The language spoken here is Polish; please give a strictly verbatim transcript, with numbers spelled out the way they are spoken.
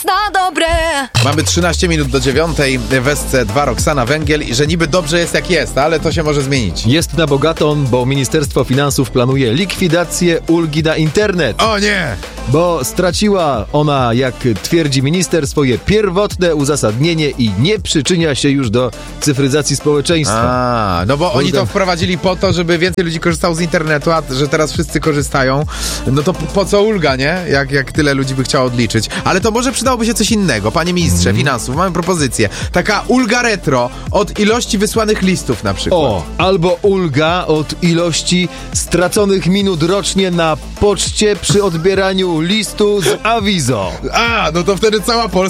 Na dobre! Mamy trzynaście minut do dziewiątej, w S C dwa Roxana Węgiel i że niby dobrze jest jak jest, ale to się może zmienić. Jest na bogato, bo Ministerstwo Finansów planuje likwidację ulgi na internet. O nie! Bo straciła ona, jak twierdzi minister, swoje pierwotne uzasadnienie i nie przyczynia się już do cyfryzacji społeczeństwa. A, no bo oni to wprowadzili po to, żeby więcej ludzi korzystało z internetu, a że teraz wszyscy korzystają, no to po, po co ulga, nie? Jak, jak tyle ludzi by chciało odliczyć. Ale to może przydałoby się coś innego. Panie ministrze mm. finansów, mamy propozycję. Taka ulga retro od ilości wysłanych listów na przykład. O, albo ulga od ilości straconych minut rocznie na poczcie przy odbieraniu listu z awizo. A, no to wtedy cała Polska